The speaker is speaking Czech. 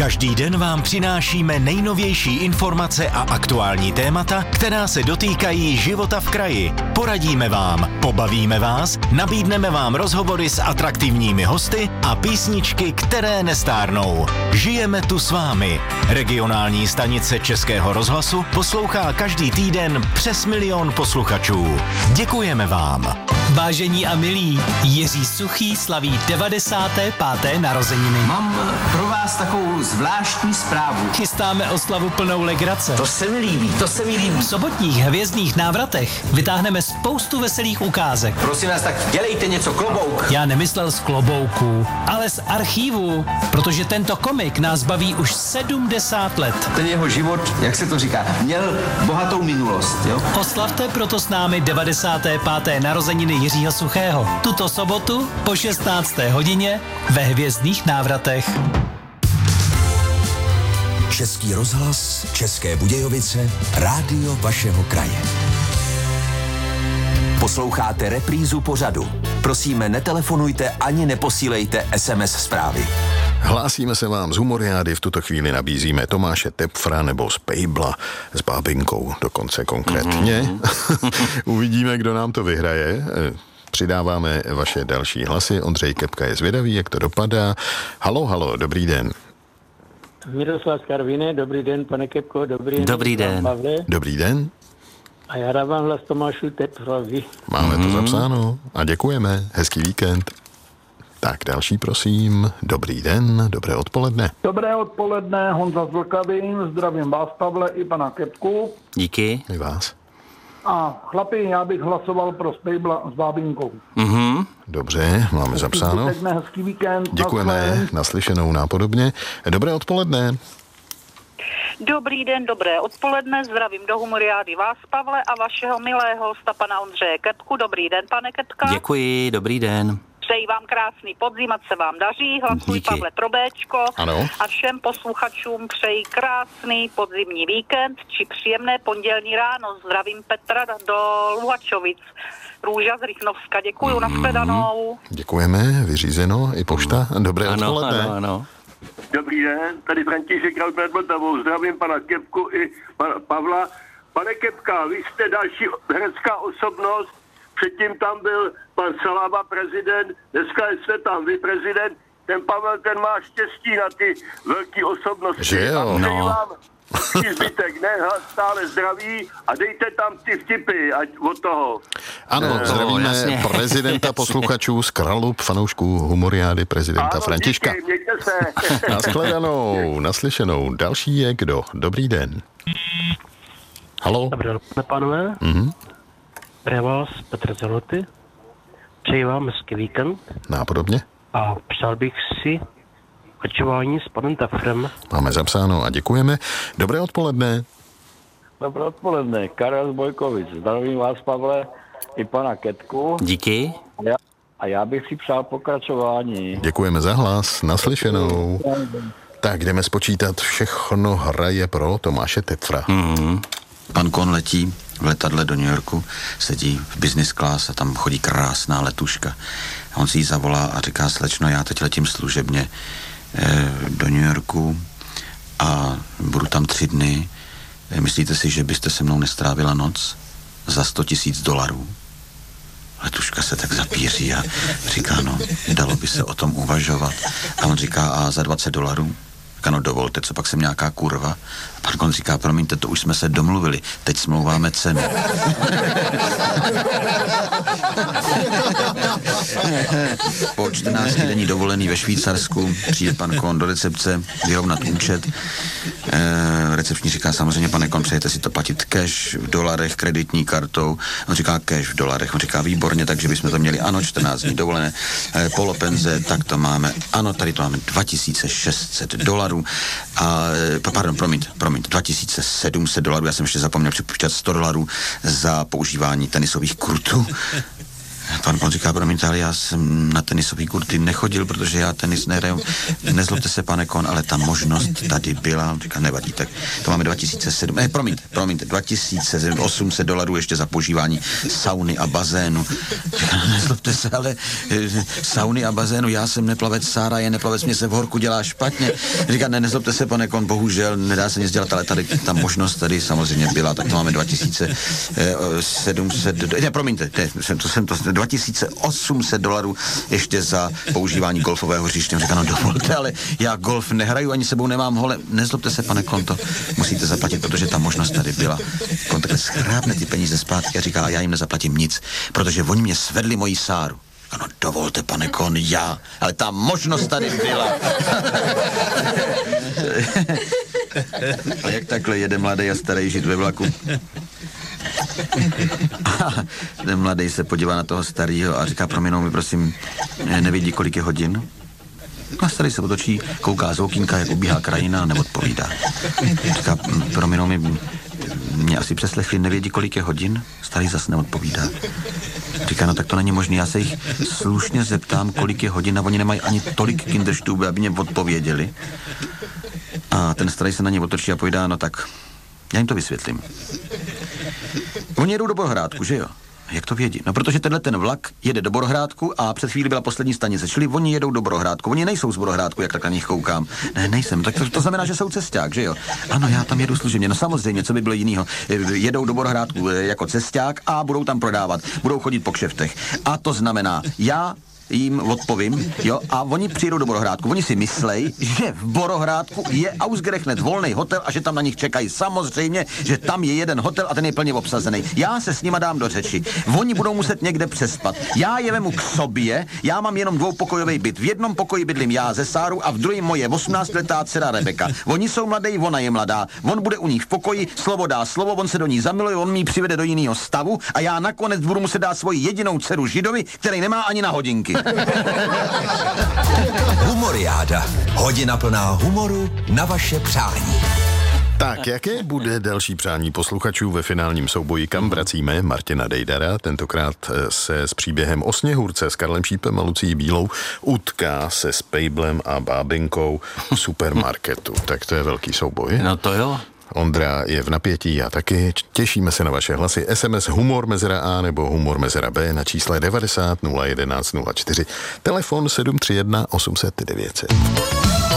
Každý den vám přinášíme nejnovější informace a aktuální témata, která se dotýkají života v kraji. Poradíme vám, pobavíme vás, nabídneme vám rozhovory s atraktivními hosty a písničky, které nestárnou. Žijeme tu s vámi. Regionální stanice Českého rozhlasu poslouchá každý týden přes 1 000 000 posluchačů. Děkujeme vám. Vážení a milí, Jiří Suchý slaví 95. narozeniny. Mám pro vás takovou zvláštní zprávu. Chystáme oslavu plnou legrace. To se mi líbí. V sobotních hvězdných návratech vytáhneme spoustu veselých ukázek. Prosím vás, tak dělejte něco, klobouk. Já nemyslel z klobouků, ale z archívu, protože tento komik nás baví už 70 let. Ten jeho život, jak se to říká, měl bohatou minulost, jo? Oslavte proto s námi 95. narozeniny Jiřího Suchého. Tuto sobotu po 16. hodině ve hvězdných návratech. Český rozhlas, České Budějovice, rádio vašeho kraje. Posloucháte reprízu pořadu. Prosíme, netelefonujte ani neposílejte SMS zprávy. Hlásíme se vám z Humoriády, v tuto chvíli nabízíme Tomáše Tepfra nebo z Pejbla s bábinkou, dokonce konkrétně. Uvidíme, kdo nám to vyhraje. Přidáváme vaše další hlasy. Ondřej Kepka je zvědavý, jak to dopadá. Halo, dobrý den. Miroslav z Karviné, dobrý den, pane Kepko, Dobrý den. Pavle. Dobrý den. A já dávám hlas Tomášu Tepfrovi. Máme to zapsáno a děkujeme. Hezký víkend. Tak další, prosím. Dobrý den, dobré odpoledne. Dobré odpoledne, Honza z Vlkavy, zdravím vás, Pavle, i pana Kepku. Díky. I vás. A chlapi, já bych hlasoval pro Spejbla s bábinkou. Dobře, máme zapsáno. Hezký víkend. Děkujeme, naslyšenou nápodobně. Dobré odpoledne. Dobrý den, dobré odpoledne, zdravím do Humoriády vás, Pavle, a vašeho milého hosta, pana Ondřeje Kepku. Dobrý den, pane Kepka. Děkuji, dobrý den. Přeji vám krásný podzim, ať se vám daří, hlasuj Díky. Pavle Trobéčko. Ano. A všem posluchačům přeji krásný podzimní víkend, či příjemné pondělní ráno. Zdravím Petra do Luhačovic. Růža z Rychnovska, děkuju, nashledanou. Děkujeme, vyřízeno, i pošta. Dobré odpoledne. Ano. Dobrý den, tady František Kraut nad Vltavou. Zdravím pana Kepku i pana Pavla. Pane Kepka, vy jste další herecká osobnost. Předtím tam byl pan Saláva prezident, dneska jste tam vy prezident. Ten Pavel, ten má štěstí na ty velké osobnosti. Že jo, a přeji no. vám zbytek, ne, stále zdraví a dejte tam ty vtipy, ať od toho. Ano, zdravíme jasně. prezidenta posluchačů z Kralup, fanoušků Humoriády, prezidenta Ano, Františka. díky, mějte se. Nashledanou, naslyšenou. Další je kdo? Dobrý den. Halo? Dobré odpoledne, pánové. Dobré vás, Petr Zeloty. Přeji vám hezký víkend Nápodobně? a přál bych si očování s panem Tepfrem. Máme zapsáno a děkujeme. Dobré odpoledne. Dobré odpoledne, Karel z Bojkovic. Zdravím vás, Pavle, i pana Ketku. Díky. A já bych si přál pokračování. Děkujeme za hlas, naslyšenou. Tak jdeme spočítat, všechno hraje pro Tomáše Tepfra. Pan Kohn letí v letadle do New Yorku, sedí v business class a tam chodí krásná letuška. A on si ji zavolá a říká: slečno, já teď letím služebně do New Yorku a budu tam 3 dny. Myslíte si, že byste se mnou nestrávila noc za $100,000? Letuška se tak zapíří a říká: no, dalo by se o tom uvažovat. A on říká: a za $20? Říká: no dovolte, co pak jsem nějaká kurva. A pan Kohn říká: promiňte, to už jsme se domluvili, teď smlouváme ceny. Po 14denní dovolený ve Švýcarsku přijde pan Kohn do recepce vyrovnat účet. Recepční říká: samozřejmě, pane Kohn, přejete si to platit cash, v dolarech, kreditní kartou? On říká: cash v dolarech. On říká: výborně, takže bychom to měli, ano, 14 dní dovolené, polopenze, tak to máme, ano, tady to máme $2,600 a, pardon, promiň, $2,700, já jsem ještě zapomněl připočítat $100 za používání tenisových krutů. Pan Kon říká, promiňte, ale já jsem na tenisový kurty nechodil, protože já tenis nehraju. Nezlobte se, pane Kon, ale ta možnost tady byla. Říká, nevadí, tak to máme 2007. Promiňte, 2700 $800 ještě za používání sauny a bazénu. Říká, nezlobte se, ale sauny a bazénu, já jsem neplavec, Sára je neplavec, mě se v horku dělá špatně. Říká, nezlobte se, pane Kon, bohužel, nedá se nic dělat, ale tady ta možnost tady samozřejmě byla, tak to máme 2800 $, ještě za používání golfového hřiště. Říká, no dovolte, ale já golf nehraju, ani sebou nemám hole. Nezlobte se, pane Konto, musíte zaplatit, protože ta možnost tady byla. Kon takhle schrábne ty peníze zpátky a říká, já jim nezaplatím nic, protože oni mě svedli moji Sáru. Ano, dovolte, pane Kon, já, ale ta možnost tady byla. A jak takhle jede mladý a starý žít ve vlaku? A ten mladý se podívá na toho starýho a říká, prominou mi, prosím, nevidí, kolik je hodin? A starý se otočí, kouká z okýnka, jak ubíhá krajina a neodpovídá. Říká, prominou mi, mě asi přeslechli, nevědí, kolik je hodin? Starý zas neodpovídá. Říká, no tak to není možné, já se jich slušně zeptám, kolik je hodin, a oni nemají ani tolik kinderstube, aby mě odpověděli. A ten starý se na ně otočí a povídá, no tak, já jim to vysvětlím. Oni jedou do Borohrádku, že jo? Jak to vědí? No, protože ten vlak jede do Borohrádku a před chvíli byla poslední stanice, čili oni jedou do Borohrádku. Oni nejsou z Borohrádku, jak tak na nich koukám. Ne, nejsem. Tak to znamená, že jsou cesťák, že jo? Ano, já tam jedu služebně. No samozřejmě, co by bylo jinýho? Jedou do Borohrádku jako cesťák a budou tam prodávat. Budou chodit po kšeftech. A to znamená, já jim odpovím, jo, a oni přijedou do Borohrádku. Oni si myslej, že v Borohrádku je ausgerechnet volný hotel a že tam na nich čekají. Samozřejmě, že tam je jeden hotel a ten je plně obsazený. Já se s nima dám do řeči. Oni budou muset někde přespat. Já je vemu k sobě, já mám jenom dvoupokojový byt. V jednom pokoji bydlím já ze Sárou a v druhém moje 18letá dcera Rebeka. Oni jsou mladý, ona je mladá. On bude u nich v pokoji, slovo dá slovo, on se do ní zamiluje, on mi přivede do jiného stavu a já nakonec budu muset dát svoji jedinou dceru Židovi, který nemá ani na hodinky. Humoriáda. Hodina plná humoru na vaše přání. Tak, jaké bude další přání posluchačů ve finálním souboji, kam vracíme Martina Dejdara, tentokrát se s příběhem o Sněhurce s Karlem Šípem a Lucí Bílou utká se s Pejblem a Bábinkou v supermarketu. Tak to je velký souboj. No to jo. Ondra je v napětí, já taky. Těšíme se na vaše hlasy. SMS humor mezera A nebo humor mezera B na čísle 90 011 04. Telefon 731 800 900.